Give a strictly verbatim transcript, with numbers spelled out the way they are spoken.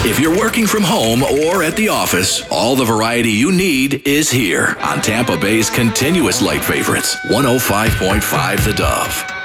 If you're working from home or at the office, all the variety you need is here on Tampa Bay's continuous light favorites, one oh five point five The Dove.